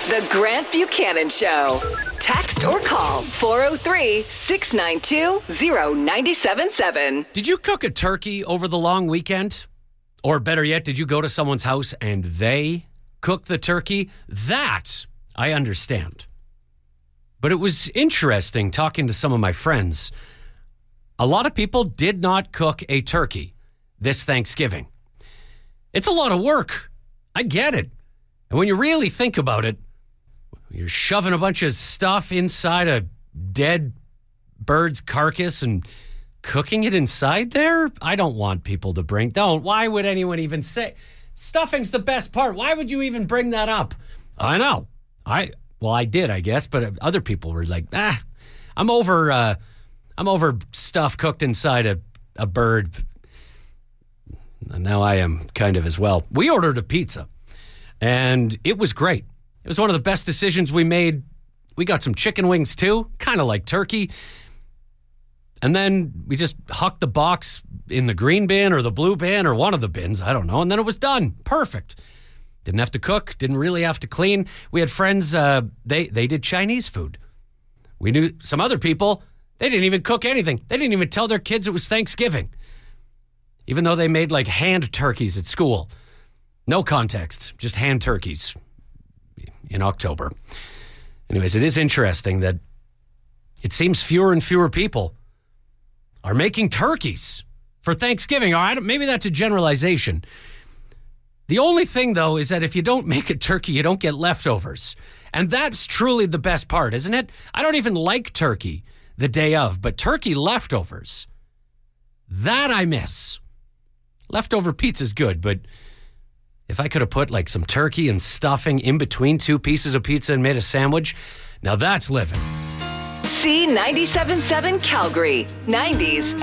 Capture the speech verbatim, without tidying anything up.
The Grant Buchanan Show. Text or call four oh three, six nine two, oh nine seven seven. Did you cook a turkey over the long weekend? Or better yet, did you go to someone's house and they cooked the turkey? That I understand. But it was interesting talking to some of my friends. A lot of people did not cook a turkey this Thanksgiving. It's a lot of work. I get it. And when you really think about it, you're shoving a bunch of stuff inside a dead bird's carcass and cooking it inside there? I don't want people to bring... Don't. Why would anyone even say... Stuffing's the best part. Why would you even bring that up? I know. I... Well, I did, I guess, but other people were like, ah, I'm over... Uh, I'm over stuff cooked inside a, a bird. And now I am kind of as well. We ordered a pizza, and it was great. It was one of the best decisions we made. We got some chicken wings, too, kind of like turkey. And then we just hucked the box in the green bin or the blue bin or one of the bins. I don't know. And then it was done. Perfect. Didn't have to cook. Didn't really have to clean. We had friends, uh, they, they did Chinese food. We knew some other people, they didn't even cook anything. They didn't even tell their kids it was Thanksgiving. Even though they made like hand turkeys at school. No context, just hand turkeys in October. Anyways, it is interesting that it seems fewer and fewer people are making turkeys for Thanksgiving. All right, maybe that's a generalization. The only thing, though, is that if you don't make a turkey, you don't get leftovers. And that's truly the best part, isn't it? I don't even like turkey the day of, but turkey leftovers, that I miss. Leftover pizza's good, but if I could have put like some turkey and stuffing in between two pieces of pizza and made a sandwich, now that's living. C ninety-seven point seven Calgary, nineties